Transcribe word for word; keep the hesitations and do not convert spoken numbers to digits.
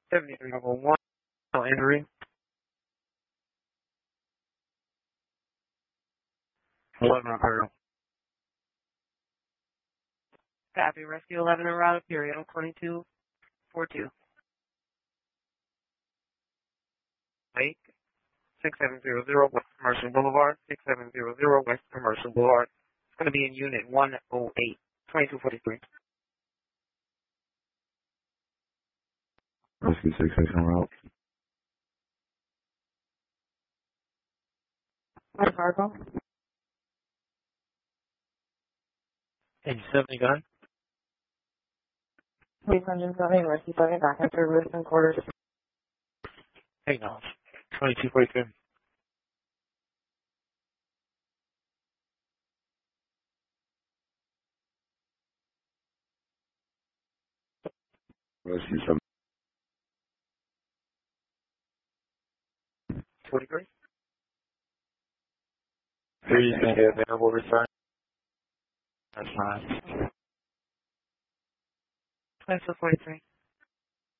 seventy-three level one, no injury. eleven Imperial. Copy, rescue eleven en route, period, twenty-two forty-two. Wake, six seven zero zero West Commercial Boulevard, six seven zero zero West Commercial Boulevard. It's going to be in unit one oh eight, twenty-two forty-three. Rescue six six en route. West Fargo. eighty-seven, you got it? Please engine seven, rescue seven, back into Lisbon quarters. Acknowledge. twenty-two forty-three. Rescue seven. forty-three. Three is going to be available return. That's fine. twenty-two forty-three.